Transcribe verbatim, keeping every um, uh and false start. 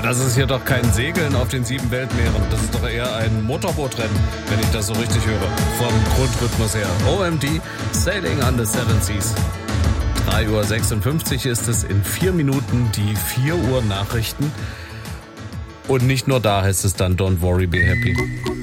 Das ist hier doch kein Segeln auf den sieben Weltmeeren. Das ist doch eher ein Motorbootrennen, wenn ich das so richtig höre. Vom Grundrhythmus her. O M D, Sailing on the Seven Seas. drei Uhr sechsundfünfzig ist es, in vier Minuten die vier Uhr Nachrichten. Und nicht nur da heißt es dann Don't worry, be happy.